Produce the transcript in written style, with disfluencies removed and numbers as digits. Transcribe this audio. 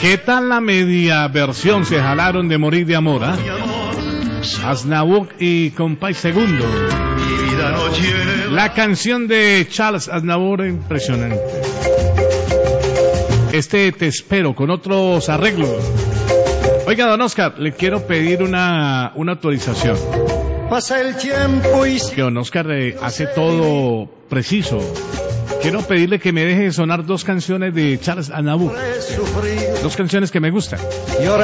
¿Qué tal la media versión? Se jalaron de morir de amor, ¿ah? Aznavour y Compay Segundo. La canción de Charles Aznavour, impresionante. Te espero con otros arreglos. Oiga, don Oscar, le quiero pedir una actualización. Pasa el tiempo y que don Oscar hace todo preciso. Quiero pedirle que me deje sonar 2 canciones de Charles Aznavour. 2 canciones que me gustan.